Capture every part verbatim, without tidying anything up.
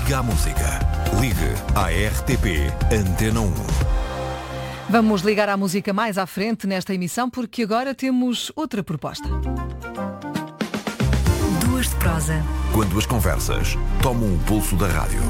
Liga à música. Ligue à R T P Antena um. Vamos ligar à música mais à frente nesta emissão, porque agora temos outra proposta. Duas de prosa. Quando as conversas tomam o pulso da rádio.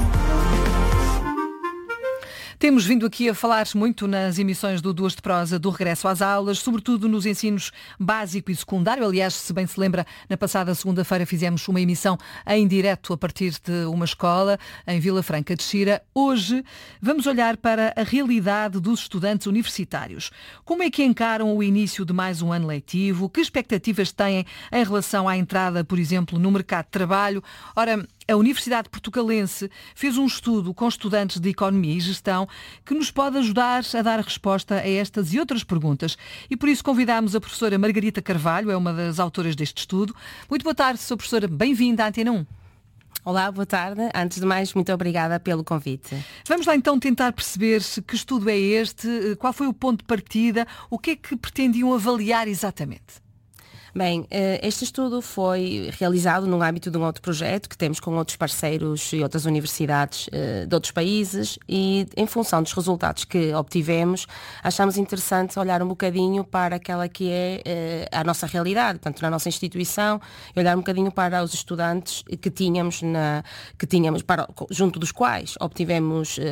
Temos vindo aqui a falar muito nas emissões do Duas de Prosa do regresso às aulas, sobretudo nos ensinos básico e secundário. Aliás, se bem se lembra, na passada segunda-feira fizemos uma emissão em direto a partir de uma escola em Vila Franca de Xira. Hoje vamos olhar para a realidade dos estudantes universitários. Como é que encaram o início de mais um ano letivo? Que expectativas têm em relação à entrada, por exemplo, no mercado de trabalho? Ora, a Universidade Portucalense fez um estudo com estudantes de Economia e Gestão que nos pode ajudar a dar resposta a estas e outras perguntas. E por isso convidámos a professora Margarita Carvalho, é uma das autoras deste estudo. Muito boa tarde, sou professora, bem-vinda à Antena um. Olá, boa tarde. Antes de mais, muito obrigada pelo convite. Vamos lá então tentar perceber que estudo é este, qual foi o ponto de partida, o que é que pretendiam avaliar exatamente? Bem, este estudo foi realizado no âmbito de um outro projeto que temos com outros parceiros e outras universidades de outros países e em função dos resultados que obtivemos, achamos interessante olhar um bocadinho para aquela que é a nossa realidade, portanto, na nossa instituição, e olhar um bocadinho para os estudantes que tínhamos, na, que tínhamos para, junto dos quais obtivemos uh,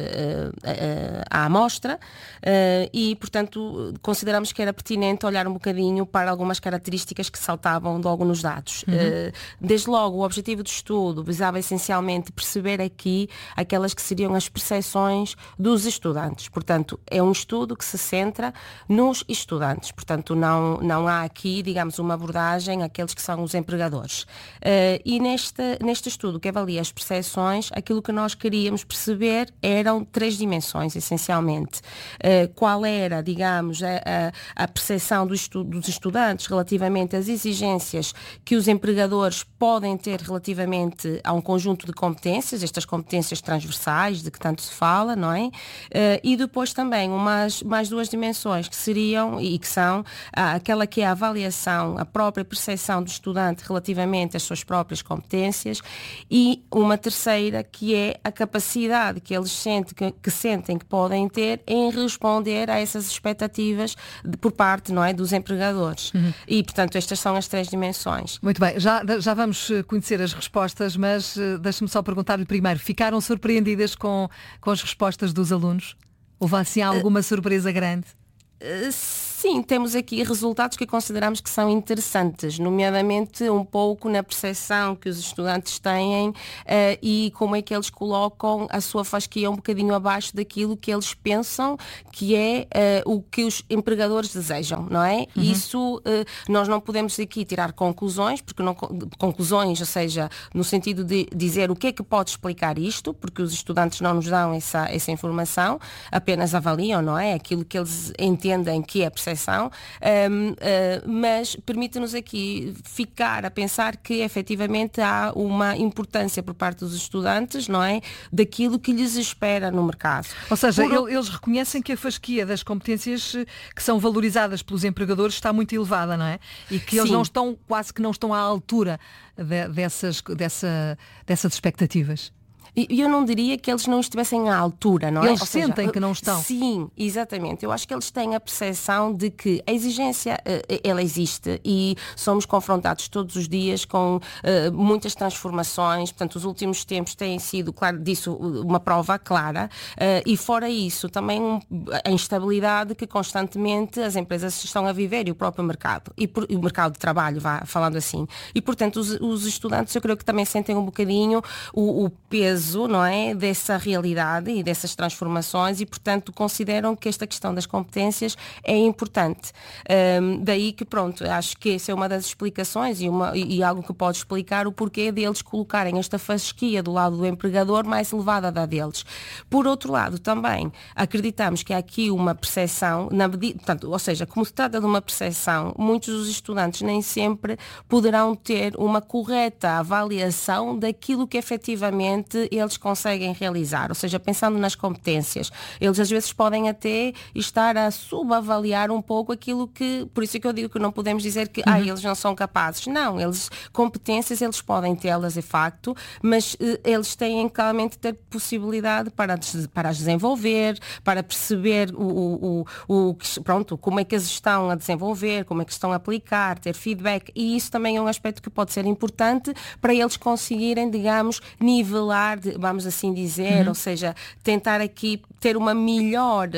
uh, a amostra uh, e, portanto, consideramos que era pertinente olhar um bocadinho para algumas características que saltavam logo nos dados. Uhum. Desde logo, o objetivo do estudo visava essencialmente perceber aqui aquelas que seriam as percepções dos estudantes. Portanto, é um estudo que se centra nos estudantes. Portanto, não, não há aqui, digamos, uma abordagem àqueles que são os empregadores. E neste, neste estudo que avalia as percepções, aquilo que nós queríamos perceber eram três dimensões, essencialmente. Qual era, digamos, a, a percepção do estu, dos estudantes relativamente às exigências que os empregadores podem ter relativamente a um conjunto de competências, estas competências transversais de que tanto se fala, não é? Uh, e depois também umas, mais duas dimensões que seriam e que são ah, aquela que é a avaliação, a própria percepção do estudante relativamente às suas próprias competências e uma terceira que é a capacidade que eles sentem que, que, sentem que podem ter em responder a essas expectativas de, por parte, não é, dos empregadores. Uhum. E, portanto, estas são as três dimensões. Muito bem, já, já vamos conhecer as respostas, mas uh, deixe-me só perguntar-lhe primeiro, ficaram surpreendidas com, com as respostas dos alunos? Houve assim alguma uh, surpresa grande? Uh, sim, temos aqui resultados que consideramos que são interessantes, nomeadamente um pouco na percepção que os estudantes têm uh, e como é que eles colocam a sua fasquia um bocadinho abaixo daquilo que eles pensam que é uh, o que os empregadores desejam, não é? Uhum. Isso, uh, nós não podemos aqui tirar conclusões, porque não, conclusões, ou seja, no sentido de dizer o que é que pode explicar isto, porque os estudantes não nos dão essa, essa informação, apenas avaliam, não é? Aquilo que eles entendem que é a percepção, um, uh, mas permite-nos aqui ficar a pensar que efetivamente há uma importância por parte dos estudantes, não é? Daquilo que lhes espera no mercado. Ou seja, por... eles reconhecem que a fasquia das competências que são valorizadas pelos empregadores está muito elevada, não é? E que eles Sim. não estão, quase que não estão à altura de, dessas, dessa, dessas expectativas. E eu não diria que eles não estivessem à altura, não é? Eles Ou sentem seja, que não estão. Sim, exatamente. Eu acho que eles têm a percepção de que a exigência, ela existe e somos confrontados todos os dias com uh, muitas transformações. Portanto, os últimos tempos têm sido, claro, disso uma prova clara. Uh, e fora isso, também um, a instabilidade que constantemente as empresas estão a viver e o próprio mercado. E, por, e o mercado de trabalho, vá falando assim. E, portanto, os, os estudantes, eu creio que também sentem um bocadinho o, o peso, não é, dessa realidade e dessas transformações e, portanto, consideram que esta questão das competências é importante. Um, daí que, pronto, acho que essa é uma das explicações e, uma, e algo que pode explicar o porquê deles colocarem esta fasquia do lado do empregador mais elevada da deles. Por outro lado, também acreditamos que há aqui uma percepção, na medida, portanto, ou seja, como se trata de uma percepção, muitos dos estudantes nem sempre poderão ter uma correta avaliação daquilo que efetivamente eles conseguem realizar, ou seja, pensando nas competências, eles às vezes podem até estar a subavaliar um pouco aquilo que, por isso é que eu digo que não podemos dizer que uhum. ah, eles não são capazes. Não, eles, competências eles podem tê-las de facto, mas uh, eles têm claramente ter possibilidade para, para as desenvolver, para perceber o, o, o, o, pronto, como é que as estão a desenvolver, como é que estão a aplicar, ter feedback, e isso também é um aspecto que pode ser importante para eles conseguirem, digamos, nivelar, vamos assim dizer, uhum. ou seja, tentar aqui ter uma melhor, uh,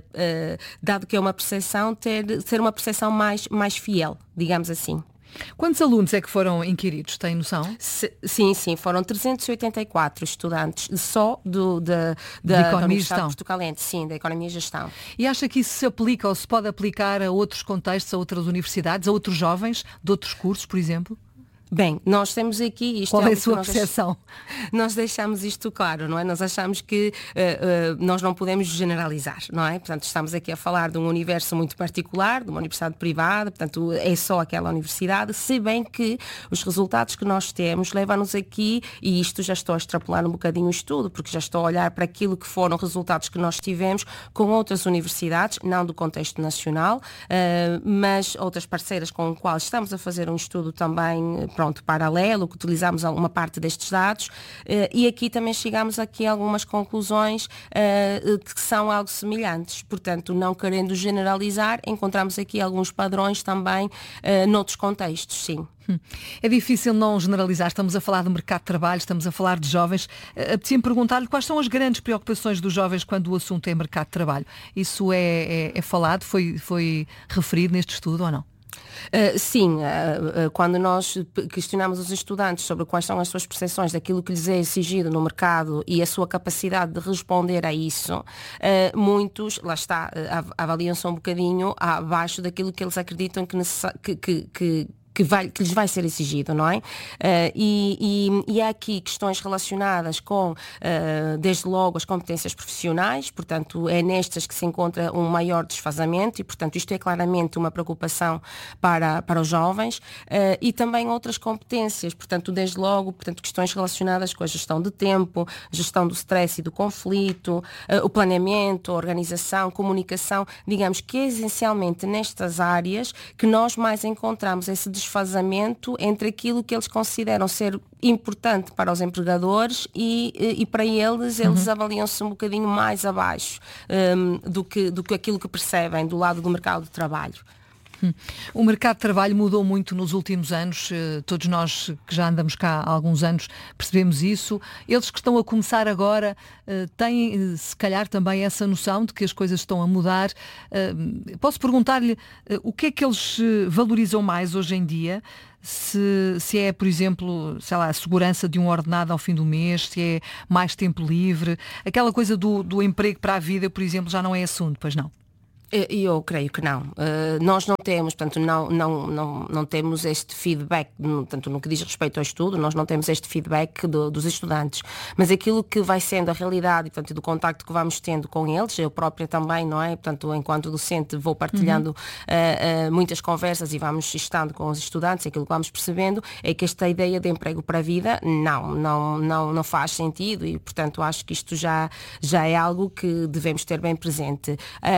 uh, dado que é uma percepção, ter, ter uma percepção mais, mais fiel, digamos assim. Quantos alunos é que foram inquiridos? Tem noção? Se, sim, sim, foram trezentos e oitenta e quatro estudantes só do, da, da, da, da Universidade Portucalense, sim, da Economia e Gestão. E acha que isso se aplica ou se pode aplicar a outros contextos, a outras universidades, a outros jovens de outros cursos, por exemplo? Bem, nós temos aqui... Isto Qual é, é a sua nós percepção? Ach... Nós deixamos isto claro, não é? Nós achamos que uh, uh, nós não podemos generalizar, não é? Portanto, estamos aqui a falar de um universo muito particular, de uma universidade privada, portanto, é só aquela universidade, se bem que os resultados que nós temos levam-nos aqui, e isto já estou a extrapolar um bocadinho o estudo, porque já estou a olhar para aquilo que foram resultados que nós tivemos com outras universidades, não do contexto nacional, uh, mas outras parceiras com as quais estamos a fazer um estudo também pronto, paralelo, que utilizamos alguma parte destes dados, uh, e aqui também chegamos aqui a algumas conclusões uh, que são algo semelhantes. Portanto, não querendo generalizar, encontramos aqui alguns padrões também uh, noutros contextos, sim. É difícil não generalizar, estamos a falar de mercado de trabalho, estamos a falar de jovens. Apetecia-me perguntar-lhe quais são as grandes preocupações dos jovens quando o assunto é mercado de trabalho. Isso é, é, é falado, foi, foi referido neste estudo ou não? Uh, sim, uh, uh, quando nós questionamos os estudantes sobre quais são as suas percepções daquilo que lhes é exigido no mercado e a sua capacidade de responder a isso, uh, muitos, lá está, uh, avaliam-se um bocadinho abaixo daquilo que eles acreditam que, necess- que, que, que Que, vai, que lhes vai ser exigido, não é? Uh, e, e, e há aqui questões relacionadas com, uh, desde logo, as competências profissionais, portanto, é nestas que se encontra um maior desfazamento e, portanto, isto é claramente uma preocupação para, para os jovens, uh, e também outras competências, portanto, desde logo, portanto, questões relacionadas com a gestão de tempo, gestão do stress e do conflito, uh, o planeamento, a organização, comunicação, digamos que é essencialmente nestas áreas que nós mais encontramos esse desfazamento desfazamento entre aquilo que eles consideram ser importante para os empregadores e, e para eles, eles uhum. avaliam-se um bocadinho mais abaixo um, do, que, do que aquilo que percebem do lado do mercado de trabalho. O mercado de trabalho mudou muito nos últimos anos, todos nós que já andamos cá há alguns anos percebemos isso. Eles que estão a começar agora têm se calhar também essa noção de que as coisas estão a mudar. Posso perguntar-lhe o que é que eles valorizam mais hoje em dia? Se, se é, por exemplo, sei lá, a segurança de um ordenado ao fim do mês, se é mais tempo livre, aquela coisa do, do emprego para a vida, por exemplo, já não é assunto, pois não? Eu creio que não. Uh, nós não temos, portanto, não, não, não, não temos este feedback, portanto, no que diz respeito ao estudo, nós não temos este feedback do, dos estudantes. Mas aquilo que vai sendo a realidade, portanto, do contacto que vamos tendo com eles, eu própria também, não é? Portanto, enquanto docente vou partilhando uhum. uh, uh, muitas conversas e vamos estando com os estudantes, aquilo que vamos percebendo é que esta ideia de emprego para a vida, não, não, não, não faz sentido e, portanto, acho que isto já, já é algo que devemos ter bem presente.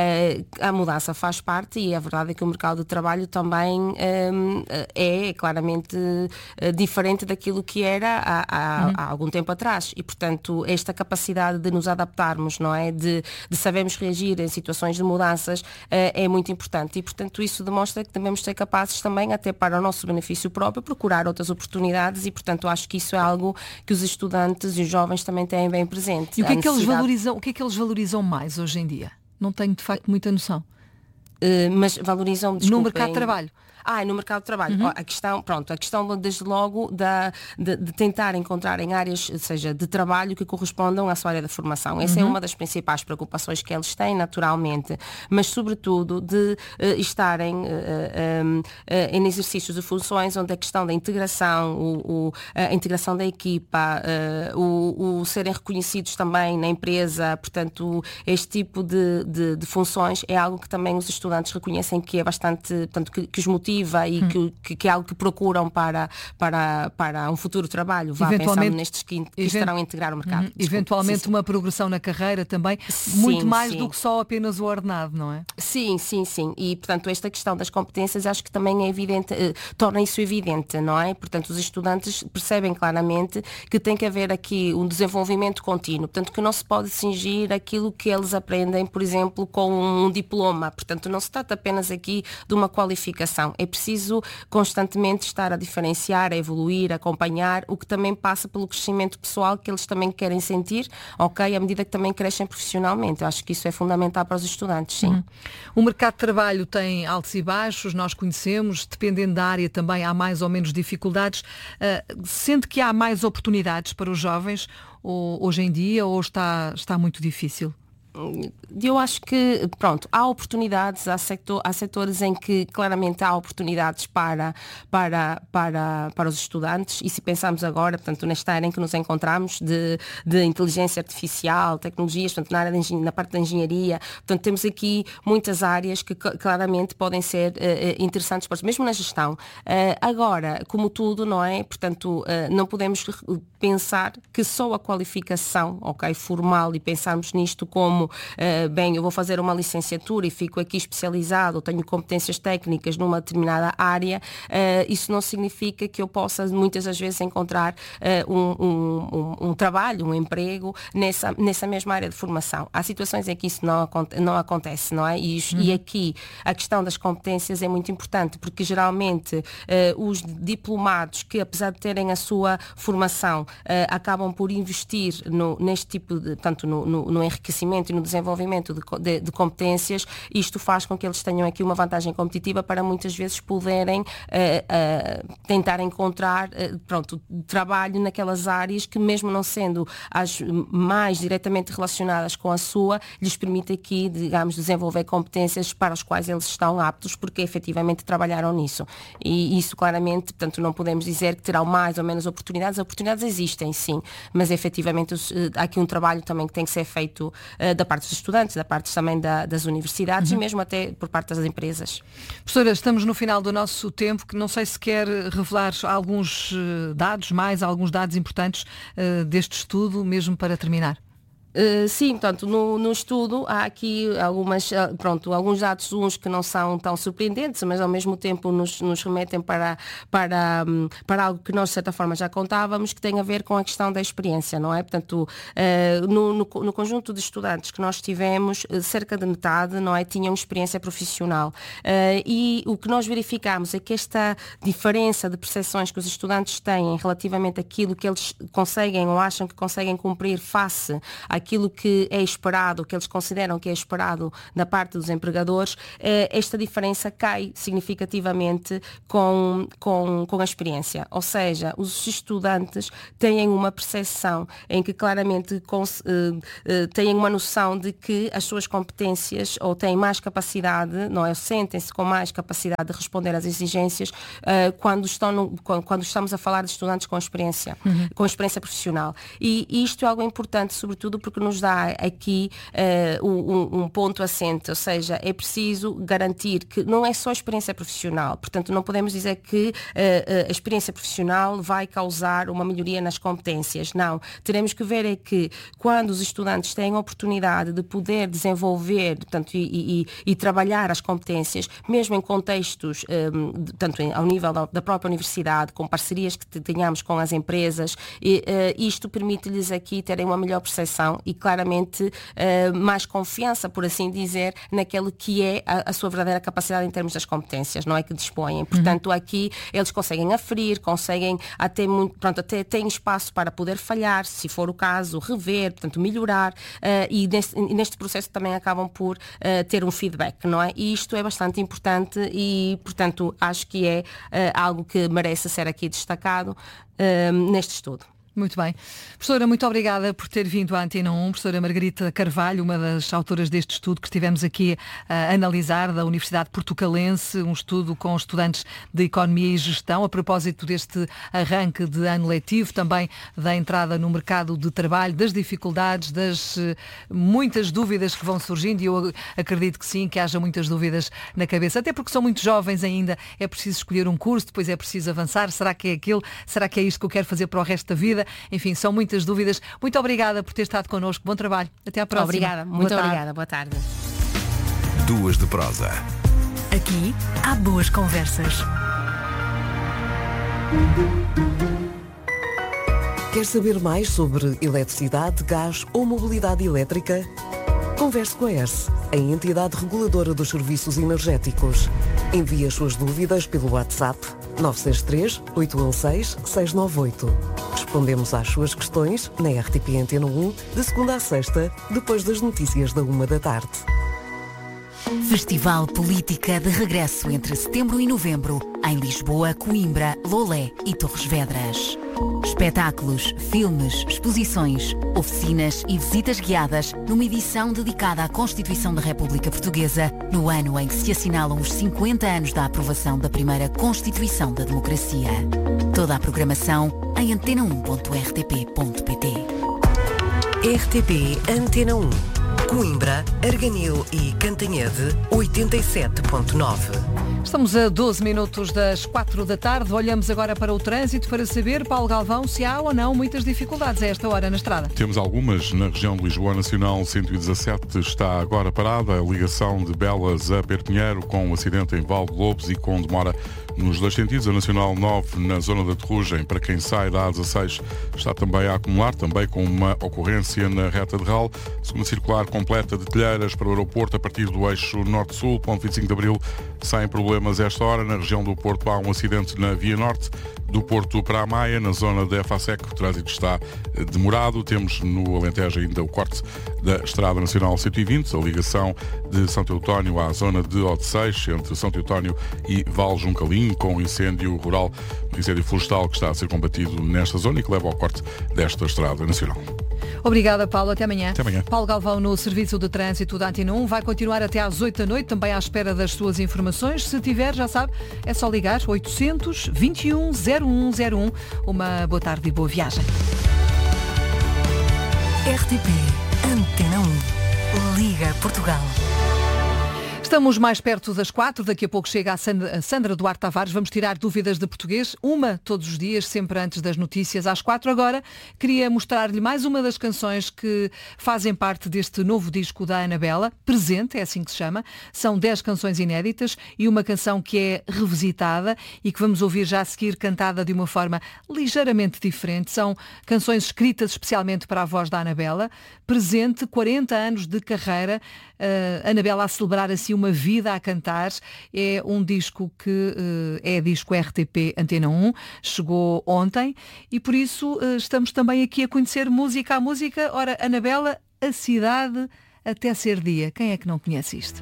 Uh, A mudança faz parte e a verdade é que o mercado de trabalho também um, é claramente uh, diferente daquilo que era há, há, uhum. há algum tempo atrás e, portanto, esta capacidade de nos adaptarmos, não é? De, de sabermos reagir em situações de mudanças uh, é muito importante e, portanto, isso demonstra que devemos ser capazes também, até para o nosso benefício próprio, procurar outras oportunidades e, portanto, acho que isso é algo que os estudantes e os jovens também têm bem presente. E o que é que eles valorizam, o que é que eles valorizam mais hoje em dia? Não tenho, de facto, muita noção. Uh, mas valorizam, desculpem, no mercado de trabalho. Ah, no mercado de trabalho. Uhum. A questão, pronto, a questão desde logo da, de, de tentar encontrar em áreas, seja de trabalho, que correspondam à sua área de formação. Essa uhum. é uma das principais preocupações que eles têm, naturalmente, mas sobretudo de uh, estarem uh, um, uh, em exercícios de funções onde a questão da integração, o, o, a integração da equipa, uh, o, o serem reconhecidos também na empresa, portanto, este tipo de, de, de funções é algo que também os estudantes reconhecem que é bastante, portanto, que, que os motiva motiva e hum. que, que é algo que procuram para, para, para um futuro trabalho, vá pensando nestes que, que event... estarão a integrar o mercado. Uhum. Eventualmente sim, sim. uma progressão na carreira também, sim, muito mais sim. do que só apenas o ordenado, não é? Sim, sim, sim. E, portanto, esta questão das competências acho que também é evidente, eh, torna isso evidente, não é? Portanto, os estudantes percebem claramente que tem que haver aqui um desenvolvimento contínuo, portanto, que não se pode cingir aquilo que eles aprendem, por exemplo, com um diploma. Portanto, não se trata apenas aqui de uma qualificação. É preciso constantemente estar a diferenciar, a evoluir, a acompanhar, o que também passa pelo crescimento pessoal que eles também querem sentir, ok? À medida que também crescem profissionalmente. Eu acho que isso é fundamental para os estudantes, sim. Uhum. O mercado de trabalho tem altos e baixos, nós conhecemos, dependendo da área também há mais ou menos dificuldades. Uh, sente que há mais oportunidades para os jovens ou, hoje em dia ou está, está muito difícil? Eu acho que, pronto, há oportunidades, há, setor, há setores em que claramente há oportunidades para, para, para, para os estudantes e se pensarmos agora, portanto, nesta área em que nos encontramos de, de inteligência artificial, tecnologias, portanto, na, área de, na parte da engenharia, portanto, temos aqui muitas áreas que claramente podem ser uh, interessantes para os, mesmo na gestão. Uh, agora, como tudo, não é? Portanto, uh, não podemos pensar que só a qualificação, ok, formal e pensarmos nisto como Uh, bem, eu vou fazer uma licenciatura e fico aqui especializado, tenho competências técnicas numa determinada área, uh, isso não significa que eu possa muitas das vezes encontrar uh, um, um, um, um trabalho, um emprego nessa, nessa mesma área de formação. Há situações em que isso não, não acontece, não é? E, uhum. e aqui a questão das competências é muito importante, porque geralmente uh, os diplomados que, apesar de terem a sua formação, uh, acabam por investir no, neste tipo de, tanto no, no, no enriquecimento e no desenvolvimento de, de, de competências, isto faz com que eles tenham aqui uma vantagem competitiva para muitas vezes poderem uh, uh, tentar encontrar uh, pronto, trabalho naquelas áreas que, mesmo não sendo as mais diretamente relacionadas com a sua, lhes permite aqui, digamos, desenvolver competências para as quais eles estão aptos porque efetivamente trabalharam nisso. E isso claramente, portanto, não podemos dizer que terão mais ou menos oportunidades. As oportunidades existem, sim, mas efetivamente uh, há aqui um trabalho também que tem que ser feito uh, da parte dos estudantes, da parte também da, das universidades uhum. e mesmo até por parte das empresas. Professora, estamos no final do nosso tempo, que não sei se quer revelar alguns dados, mais alguns dados importantes uh, deste estudo, mesmo para terminar. Uh, sim, portanto, no, no estudo há aqui algumas, pronto, alguns dados, uns que não são tão surpreendentes, mas ao mesmo tempo nos, nos remetem para, para, para algo que nós de certa forma já contávamos, que tem a ver com a questão da experiência, não é? Portanto, uh, no, no, no conjunto de estudantes que nós tivemos, cerca de metade, não é, tinham experiência profissional. Uh, e o que nós verificamos é que esta diferença de percepções que os estudantes têm relativamente àquilo que eles conseguem ou acham que conseguem cumprir face a aquilo que é esperado, que eles consideram que é esperado da parte dos empregadores, esta diferença cai significativamente com, com, com a experiência. Ou seja, os estudantes têm uma percepção em que claramente cons, têm uma noção de que as suas competências ou têm mais capacidade, não é? Sentem-se com mais capacidade de responder às exigências quando, estão no, quando estamos a falar de estudantes com experiência, uhum. com experiência profissional. E, e isto é algo importante, sobretudo porque porque nos dá aqui uh, um, um ponto assente, ou seja, é preciso garantir que não é só experiência profissional, portanto não podemos dizer que uh, a experiência profissional vai causar uma melhoria nas competências, não. Teremos que ver é que quando os estudantes têm a oportunidade de poder desenvolver, portanto, e, e, e trabalhar as competências, mesmo em contextos, um, de, tanto em, ao nível da, da própria universidade, com parcerias que tenhamos com as empresas, e, uh, isto permite-lhes aqui terem uma melhor percepção e claramente uh, mais confiança, por assim dizer, naquele que é a, a sua verdadeira capacidade em termos das competências, não é, que dispõem. Portanto, uhum. aqui eles conseguem aferir, conseguem até, muito, pronto, até têm espaço para poder falhar, se for o caso, rever, portanto, melhorar, uh, e, neste, e neste processo também acabam por uh, ter um feedback, não é? E isto é bastante importante e, portanto, acho que é uh, algo que merece ser aqui destacado uh, neste estudo. Muito bem. Professora, muito obrigada por ter vindo à Antena um. Professora Margarita Carvalho, uma das autoras deste estudo que estivemos aqui a analisar, da Universidade Portucalense, um estudo com estudantes de Economia e Gestão, a propósito deste arranque de ano letivo, também da entrada no mercado de trabalho, das dificuldades, das muitas dúvidas que vão surgindo, e eu acredito que sim, que haja muitas dúvidas na cabeça, até porque são muito jovens ainda, é preciso escolher um curso, depois é preciso avançar, será que é aquilo, será que é isto que eu quero fazer para o resto da vida? Enfim, são muitas dúvidas. Muito obrigada por ter estado connosco. Bom trabalho. Até à próxima. Obrigada. Muito obrigada. Boa tarde. Duas de prosa. Aqui há boas conversas. Quer saber mais sobre eletricidade, gás ou mobilidade elétrica? Converse com a E R S, a entidade reguladora dos serviços energéticos. Envie as suas dúvidas pelo WhatsApp nove seis três, oito um seis, seis nove oito. Respondemos às suas questões na R T P Antena um, de segunda a sexta, depois das notícias da uma da tarde. Festival Política de regresso entre setembro e novembro, em Lisboa, Coimbra, Lolé e Torres Vedras. Espetáculos, filmes, exposições, oficinas e visitas guiadas numa edição dedicada à Constituição da República Portuguesa, no ano em que se assinalam os cinquenta anos da aprovação da primeira Constituição da Democracia. Toda a programação em antena um ponto r t p ponto p t. R T P Antena um. Coimbra, Arganil e Cantanhede, oitenta e sete ponto nove. Estamos a doze minutos das quatro da tarde. Olhamos agora para o trânsito para saber, Paulo Galvão, se há ou não muitas dificuldades a esta hora na estrada. Temos algumas na região de Lisboa. Nacional cento e dezassete está agora parada. A ligação de Belas a Perpinheiro, com um acidente em Val de Lobos e com demora nos dois sentidos. A Nacional nove na zona da Terrugem, para quem sai da A dezasseis, está também a acumular, também com uma ocorrência na reta de Ral. Segunda circular completa de Telheiras para o aeroporto a partir do eixo norte-sul, ponto vinte e cinco de Abril, sem problemas a esta hora. Na região do Porto há um acidente na Via Norte, do Porto para a Maia, na zona da EFASEC, o trânsito está demorado. Temos no Alentejo ainda o corte da Estrada Nacional cento e vinte, a ligação de Santo Eutónio à zona de Odeceixe, entre Santo Eutónio e Val Juncalim, com incêndio rural, um incêndio florestal que está a ser combatido nesta zona e que leva ao corte desta Estrada Nacional. Obrigada, Paulo. Até amanhã. Até amanhã. Paulo Galvão, no Serviço de Trânsito da Antena um, vai continuar até às oito da noite, também à espera das suas informações. Se tiver, já sabe, é só ligar oitocentos, vinte e um, zero um zero um. Uma boa tarde e boa viagem. R T P Antena um. Liga Portugal. Estamos mais perto das quatro, daqui a pouco chega a Sandra Duarte Tavares, vamos tirar dúvidas de português, uma todos os dias, sempre antes das notícias, às quatro. Agora queria mostrar-lhe mais uma das canções que fazem parte deste novo disco da Anabela, Presente, é assim que se chama. São dez canções inéditas e uma canção que é revisitada e que vamos ouvir já a seguir, cantada de uma forma ligeiramente diferente. São canções escritas especialmente para a voz da Anabela. Presente, quarenta anos de carreira, uh, Anabela a celebrar assim uma vida a cantar. É um disco que uh, é disco R T P Antena um, chegou ontem e por isso uh, estamos também aqui a conhecer música a música. Ora, Anabela, A Cidade Até Ser Dia. Quem é que não conhece isto?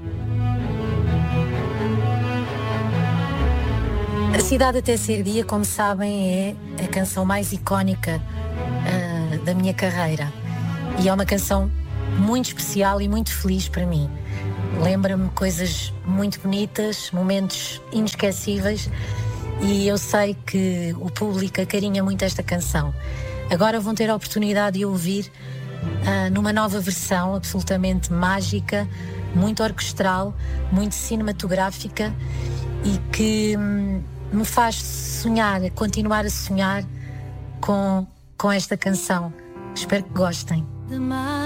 A Cidade Até Ser Dia, como sabem, é a canção mais icónica uh, da minha carreira. E é uma canção muito especial e muito feliz para mim. Lembra-me coisas muito bonitas, momentos inesquecíveis, e eu sei que o público acarinha muito esta canção. Agora vão ter a oportunidade de ouvir uh, numa nova versão absolutamente mágica, muito orquestral, muito cinematográfica e que hum, me faz sonhar, continuar a sonhar com, com esta canção. Espero que gostem.